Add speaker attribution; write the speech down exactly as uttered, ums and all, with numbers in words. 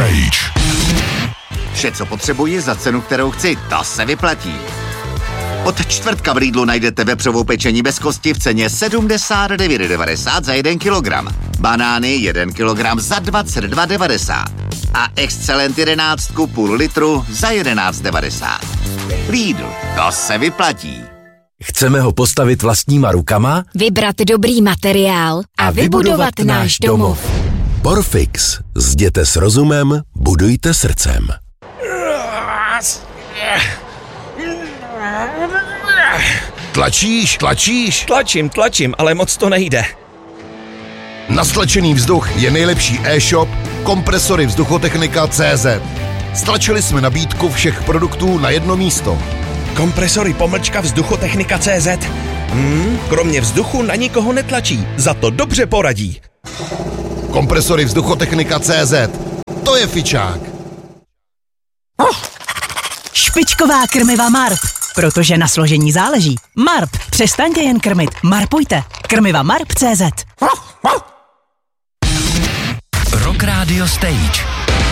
Speaker 1: Stage.
Speaker 2: Vše, co potřebuji za cenu, kterou chci, to se vyplatí. Od čtvrtka v Lidlu najdete vepřovou pečení bez kosti v ceně sedmdesát devět devadesát za jeden kilogram. Banány jeden kilogram za dvacet dva devadesát. A Excellent jedenáctku půl litru za jedenáct devadesát. Lidl, to se vyplatí.
Speaker 3: Chceme ho postavit vlastníma rukama,
Speaker 4: vybrat dobrý materiál a, a vybudovat, vybudovat náš domov.
Speaker 3: Porfix. Zděte s rozumem, budujte srdcem.
Speaker 5: Tlačíš, tlačíš?
Speaker 6: Tlačím, tlačím, ale moc to nejde.
Speaker 5: Na stlačený vzduch je nejlepší e-shop Kompresory Vzduchotechnika tečka cé zet. Stlačili jsme nabídku všech produktů na jedno místo.
Speaker 6: Kompresory pomlčka Vzduchotechnika tečka cé zet. Hmm, kromě vzduchu na nikoho netlačí, za to dobře poradí.
Speaker 5: Kompresory Vzduchotechnika tečka cé zet. To je fičák.
Speaker 7: Špičková krmiva Marp. Protože na složení záleží. Marp. Přestaňte jen krmit. Marpujte. Krmiva Marp tečka cé zet.
Speaker 3: Rock Radio Stage.